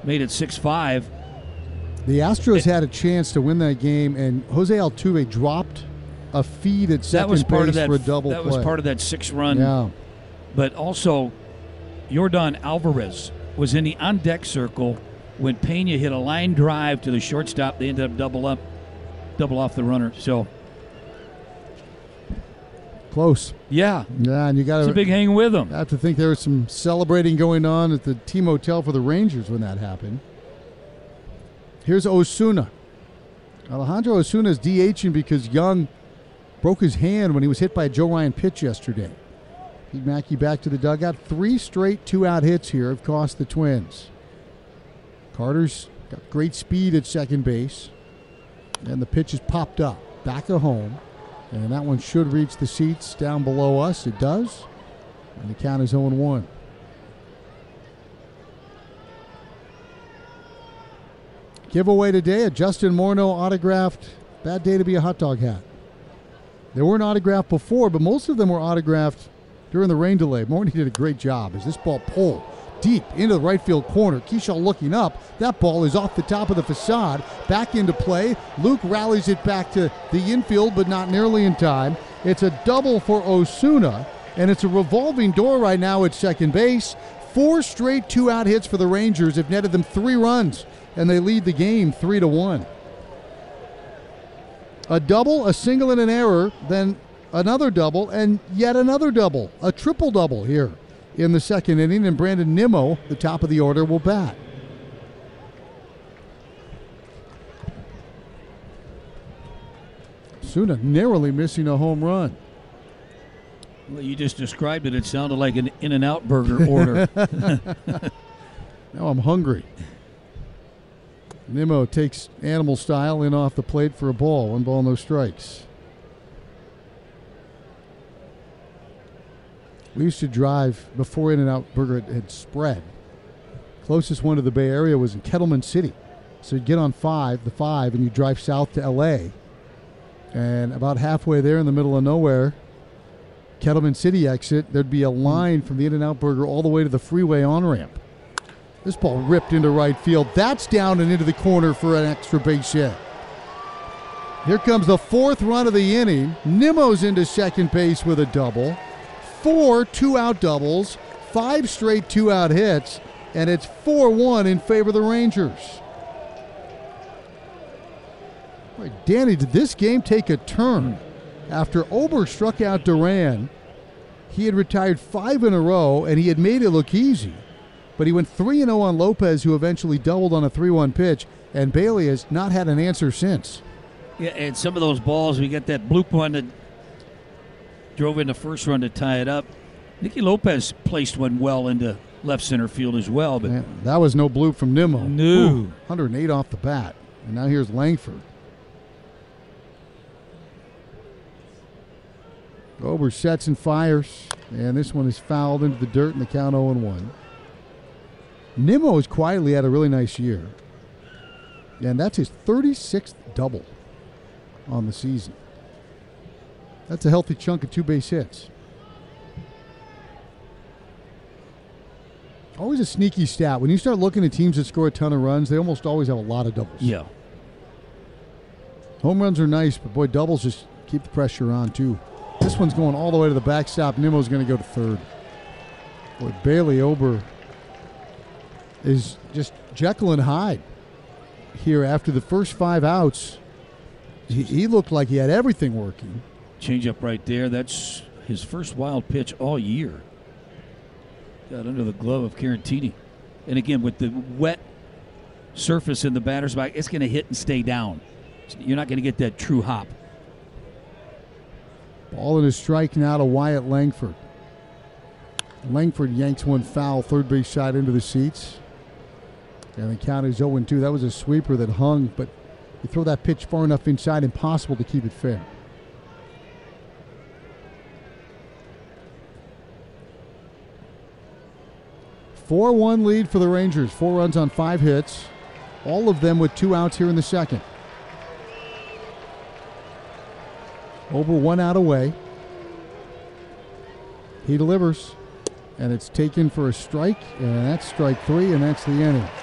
made it 6-5. The Astros had a chance to win that game, and Jose Altuve dropped a feed at second base for a double play. That was part of that 6-run. Yeah. But also, Yordan Alvarez was in the on-deck circle when Pena hit a line drive to the shortstop. They ended up double off the runner. So close. Yeah. Yeah, and you got it's a big hang with them. I have to think there was some celebrating going on at the team hotel for the Rangers when that happened. Here's Osuna. Alejandro Osuna is DHing because Young broke his hand when he was hit by a Joe Ryan pitch yesterday. Pete Mackey back to the dugout. 3 straight 2-out hits here have cost the Twins. Carter's got great speed at second base. And the pitch is popped up. Back at home. And that one should reach the seats down below us. It does. And the count is 0-1. Giveaway today, a Justin Morneau autographed Bad Day to Be a Hot Dog hat. They weren't autographed before, but most of them were autographed during the rain delay. Morneau did a great job as this ball pulled deep into the right field corner. Keyshaw looking up. That ball is off the top of the facade. Back into play. Luke rallies it back to the infield, but not nearly in time. It's a double for Osuna, and it's a revolving door right now at second base. 4 straight 2-out hits for the Rangers have netted them 3 runs, and they lead the game 3-1. A double, a single, and an error, then another double, and yet another double. A triple-double here in the second inning, and Brandon Nimmo, the top of the order, will bat. Osuna narrowly missing a home run. Well, you just described it. It sounded like an In-N-Out burger order. Now I'm hungry. Nimmo takes animal style in off the plate for a ball. 1 ball, no strikes. We used to drive before In-N-Out Burger had spread. Closest one to the Bay Area was in Kettleman City. So you'd get on the 5, and you drive south to L.A. And about halfway there in the middle of nowhere, Kettleman City exit, there'd be a line from the In-N-Out Burger all the way to the freeway on-ramp. This ball ripped into right field. That's down and into the corner for an extra base hit. Here comes the 4th run of the inning. Nimmo's into second base with a double. 4 2-out doubles, 5 straight 2-out hits, and it's 4-1 in favor of the Rangers. Boy, Danny, did this game take a turn? After Ober struck out Duran, he had retired 5 in a row, and he had made it look easy. But he went 3-0 on Lopez, who eventually doubled on a 3-1 pitch, and Bailey has not had an answer since. Yeah, and some of those balls, we got that bloop one that drove in the first run to tie it up. Nicky Lopez placed one well into left center field as well. But yeah, that was no bloop from Nimmo. No. Ooh, 108 off the bat. And now here's Langford. Ober sets and fires, and this one is fouled into the dirt, and the count 0-1. Nimmo has quietly had a really nice year, and that's his 36th double on the season. That's a healthy chunk of 2 base hits. Always a sneaky stat. When you start looking at teams that score a ton of runs, they almost always have a lot of doubles. Yeah. Home runs are nice, but boy, doubles just keep the pressure on too. This one's going all the way to the backstop. Nimmo's going to go to third. Boy, Bailey Ober is just Jekyll and Hyde here after the first 5 outs. He looked like he had everything working. Change up right there. That's his first wild pitch all year. Got under the glove of Carantini. And again, with the wet surface in the batter's box, it's going to hit and stay down. You're not going to get that true hop. Ball and a strike now to Wyatt Langford. Langford yanks one foul, third base shot into the seats. And the count is 0-2. That was a sweeper that hung, but you throw that pitch far enough inside, impossible to keep it fair. A 4-1 lead for the Rangers. 4 runs on 5 hits, all of them with 2 outs here in the second. Over 1 out away. He delivers, and it's taken for a strike, and that's strike 3, and that's the inning.